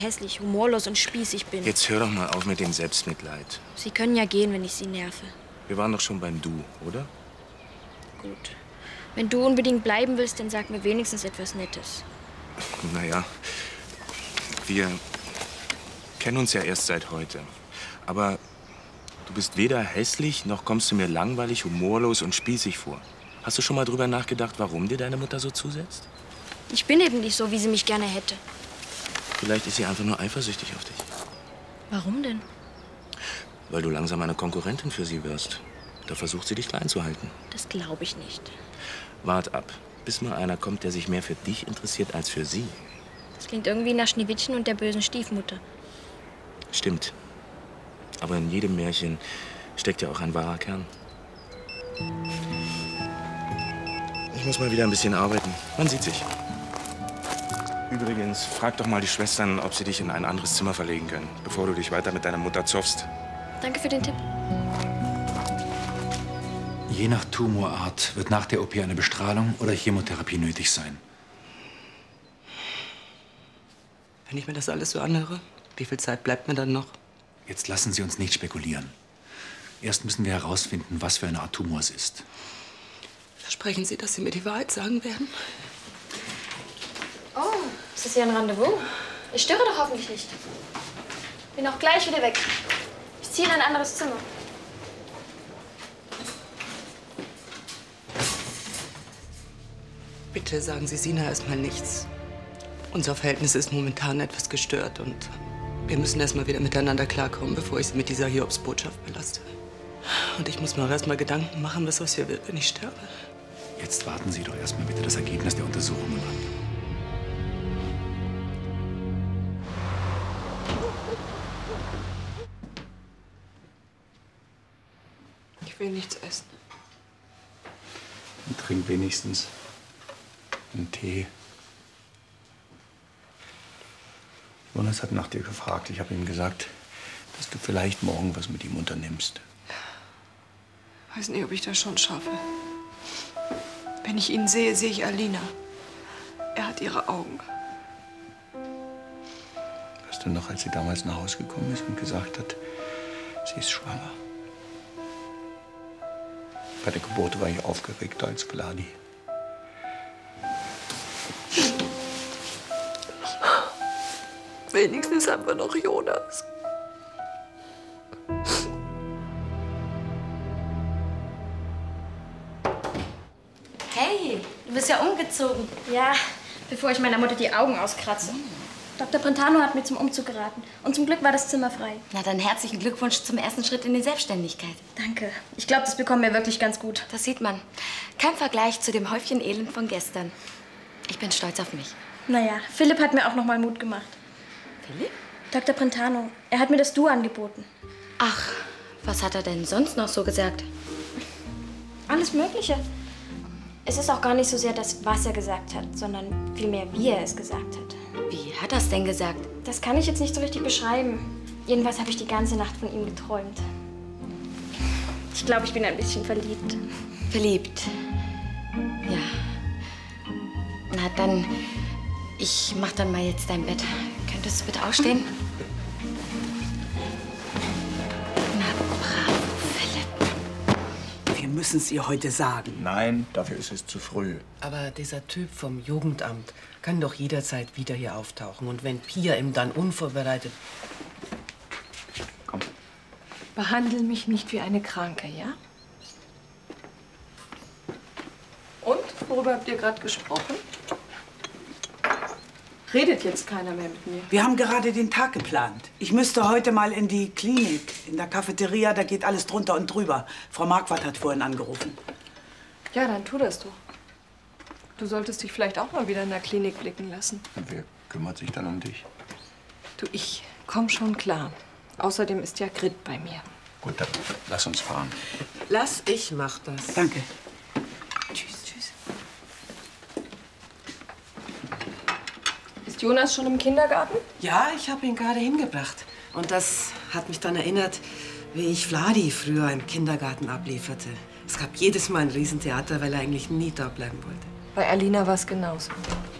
hässlich, humorlos und spießig bin. Jetzt hör doch mal auf mit dem Selbstmitleid. Sie können ja gehen, wenn ich Sie nerve. Wir waren doch schon beim Du, oder? Gut. Wenn du unbedingt bleiben willst, dann sag mir wenigstens etwas Nettes. Naja, wir kennen uns ja erst seit heute. Aber du bist weder hässlich, noch kommst du mir langweilig, humorlos und spießig vor. Hast du schon mal drüber nachgedacht, warum dir deine Mutter so zusetzt? Ich bin eben nicht so, wie sie mich gerne hätte. Vielleicht ist sie einfach nur eifersüchtig auf dich. Warum denn? Weil du langsam eine Konkurrentin für sie wirst. Da versucht sie, dich klein zu halten. Das glaube ich nicht. Wart ab, bis mal einer kommt, der sich mehr für dich interessiert als für sie. Das klingt irgendwie nach Schneewittchen und der bösen Stiefmutter. Stimmt. Aber in jedem Märchen steckt ja auch ein wahrer Kern. Ich muss mal wieder ein bisschen arbeiten. Man sieht sich. Übrigens, frag doch mal die Schwestern, ob sie dich in ein anderes Zimmer verlegen können, bevor du dich weiter mit deiner Mutter zoffst. Danke für den Tipp. Je nach Tumorart wird nach der OP eine Bestrahlung oder Chemotherapie nötig sein. Wenn ich mir das alles so anhöre, wie viel Zeit bleibt mir dann noch? Jetzt lassen Sie uns nicht spekulieren. Erst müssen wir herausfinden, was für eine Art Tumor es ist. Versprechen Sie, dass Sie mir die Wahrheit sagen werden? Oh, ist das hier ein Rendezvous? Ich störe doch hoffentlich nicht. Bin auch gleich wieder weg. Ich ziehe in ein anderes Zimmer. Bitte sagen Sie Sina erstmal nichts. Unser Verhältnis ist momentan etwas gestört und wir müssen erstmal wieder miteinander klarkommen, bevor ich Sie mit dieser Hiobsbotschaft belaste. Und ich muss mir auch erstmal Gedanken machen, was aus ihr wird, wenn ich sterbe. Jetzt warten Sie doch erstmal bitte das Ergebnis der Untersuchungen ab. Ich will nichts essen. Und trink wenigstens einen Tee. Jonas hat nach dir gefragt. Ich habe ihm gesagt, dass du vielleicht morgen was mit ihm unternimmst. Ich weiß nicht, ob ich das schon schaffe. Wenn ich ihn sehe, sehe ich Alina. Er hat ihre Augen. Weißt du noch, als sie damals nach Hause gekommen ist und gesagt hat, sie ist schwanger? Bei der Geburt war ich aufgeregter als Vladi. Wenigstens haben wir noch Jonas. Hey, du bist ja umgezogen. Ja, bevor ich meiner Mutter die Augen auskratze. Dr. Brentano hat mir zum Umzug geraten. Und zum Glück war das Zimmer frei. Na dann herzlichen Glückwunsch zum ersten Schritt in die Selbstständigkeit. Danke. Ich glaube, das bekommen wir wirklich ganz gut. Das sieht man. Kein Vergleich zu dem Häufchen Elend von gestern. Ich bin stolz auf mich. Naja, Philipp hat mir auch noch mal Mut gemacht. Philipp? Dr. Brentano. Er hat mir das Du angeboten. Ach, was hat er denn sonst noch so gesagt? Alles Mögliche. Es ist auch gar nicht so sehr das, was er gesagt hat, sondern vielmehr, wie er es gesagt hat. Wie hat er es denn gesagt? Das kann ich jetzt nicht so richtig beschreiben. Jedenfalls habe ich die ganze Nacht von ihm geträumt. Ich glaube, ich bin ein bisschen verliebt. Verliebt? Ja. Na dann, ich mach dann mal jetzt dein Bett. Könntest du bitte aufstehen? Na bravo, Philipp. Wir müssen es ihr heute sagen. Nein, dafür ist es zu früh. Aber dieser Typ vom Jugendamt kann doch jederzeit wieder hier auftauchen. Und wenn Pia ihm dann unvorbereitet... Komm. Behandle mich nicht wie eine Kranke, ja? Und? Worüber habt ihr gerade gesprochen? Redet jetzt keiner mehr mit mir? Wir haben gerade den Tag geplant. Ich müsste heute mal in die Klinik, in der Cafeteria. Da geht alles drunter und drüber. Frau Marquardt hat vorhin angerufen. Ja, dann tu das doch. Du solltest dich vielleicht auch mal wieder in der Klinik blicken lassen. Und wer kümmert sich dann um dich? Du, ich komm schon klar. Außerdem ist ja Grit bei mir. Gut, dann lass uns fahren. Ich mach das. Danke. Tschüss, tschüss. Ist Jonas schon im Kindergarten? Ja, ich habe ihn gerade hingebracht. Und das hat mich dann erinnert, wie ich Vladi früher im Kindergarten ablieferte. Es gab jedes Mal ein Riesentheater, weil er eigentlich nie da bleiben wollte. Bei Alina war es genauso.